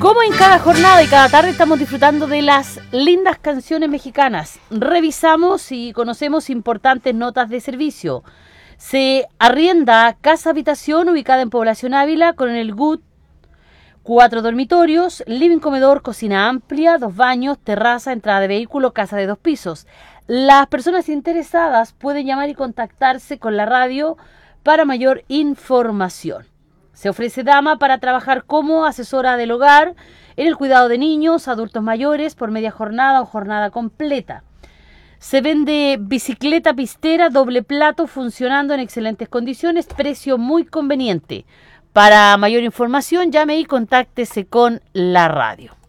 Como en cada jornada y cada tarde estamos disfrutando de las lindas canciones mexicanas. Revisamos y conocemos importantes notas de servicio. Se arrienda casa habitación ubicada en Población Ávila con el GUT, 4 dormitorios, living, comedor, cocina amplia, 2 baños, terraza, entrada de vehículo, casa de 2 pisos. Las personas interesadas pueden llamar y contactarse con la radio para mayor información. Se ofrece dama para trabajar como asesora del hogar en el cuidado de niños, adultos mayores por media jornada o jornada completa. Se vende bicicleta pistera doble plato funcionando en excelentes condiciones, precio muy conveniente. Para mayor información llame y contáctese con la radio.